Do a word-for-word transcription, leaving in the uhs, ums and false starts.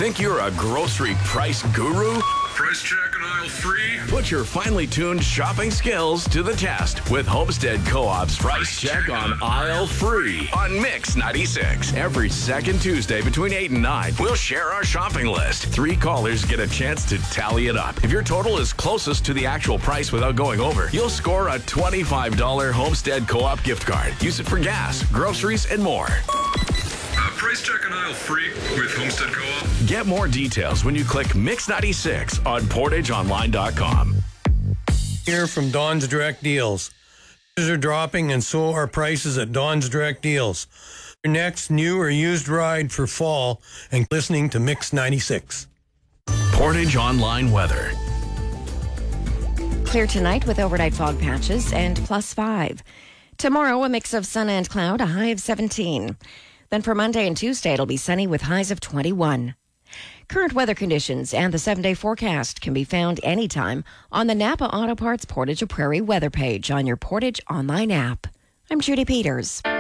Think you're a grocery price guru? Price check on aisle three. Put your finely tuned shopping skills to the test with Homestead Co-op's Price Check on Aisle Free on Mix ninety-six. Every second Tuesday between eight and nine, we'll share our shopping list. Three callers get a chance to tally it up. If your total is closest to the actual price without going over, you'll score a twenty-five dollars Homestead Co-op gift card. Use it for gas, groceries, and more. Uh, price check on aisle three with Homestead Co-op. Get more details when you click Mix ninety-six on portage online dot com. Here from Don's Direct Deals. Prices are dropping and so are prices at Don's Direct Deals. Your next new or used ride for fall and listening to Mix ninety-six. Portage Online weather. Clear tonight with overnight fog patches and plus five. Tomorrow, a mix of sun and cloud, a high of seventeen. Then for Monday and Tuesday, it'll be sunny with highs of twenty-one. Current weather conditions and the seven-day forecast can be found anytime on the Napa Auto Parts Portage of Prairie weather page on your Portage Online app. I'm Judy Peters.